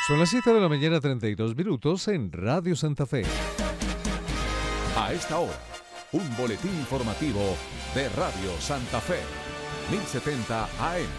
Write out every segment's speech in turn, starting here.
Son las 7 de la mañana, 32 minutos en Radio Santa Fe. A esta hora, un boletín informativo de Radio Santa Fe, 1070 AM.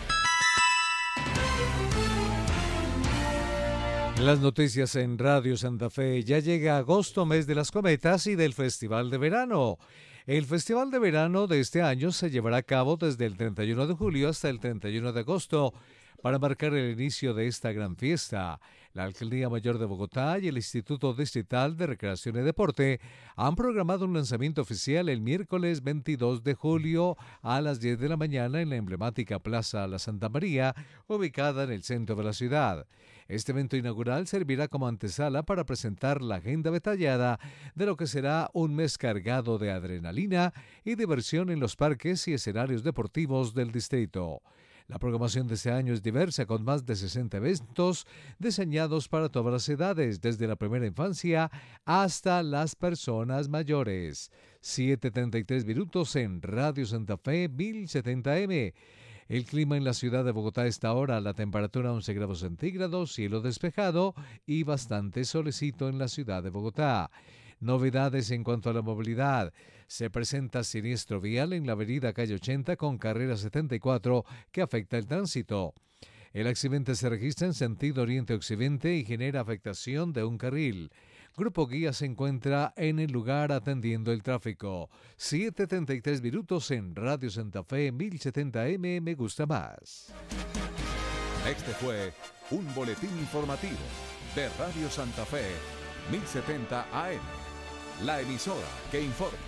Las noticias en Radio Santa Fe. Ya llega agosto, mes de las cometas y del Festival de Verano. El Festival de Verano de este año se llevará a cabo desde el 31 de julio hasta el 31 de agosto para marcar el inicio de esta gran fiesta. La Alcaldía Mayor de Bogotá y el Instituto Distrital de Recreación y Deporte han programado un lanzamiento oficial el miércoles 22 de julio a las 10 de la mañana en la emblemática Plaza La Santa María, ubicada en el centro de la ciudad. Este evento inaugural servirá como antesala para presentar la agenda detallada de lo que será un mes cargado de adrenalina y diversión en los parques y escenarios deportivos del distrito. La programación de este año es diversa, con más de 60 eventos diseñados para todas las edades, desde la primera infancia hasta las personas mayores. 7:33 minutos en Radio Santa Fe 1070M. El clima en la ciudad de Bogotá está ahora, la temperatura 11 grados centígrados, cielo despejado y bastante solecito en la ciudad de Bogotá. Novedades en cuanto a la movilidad. Se presenta siniestro vial en la avenida Calle 80 con carrera 74 que afecta el tránsito. El accidente se registra en sentido oriente-occidente y genera afectación de un carril. Grupo Guía se encuentra en el lugar atendiendo el tráfico. 7:33 minutos en Radio Santa Fe 1070M. Me gusta más. Este fue un boletín informativo de Radio Santa Fe, 1070 AM. La emisora que informa.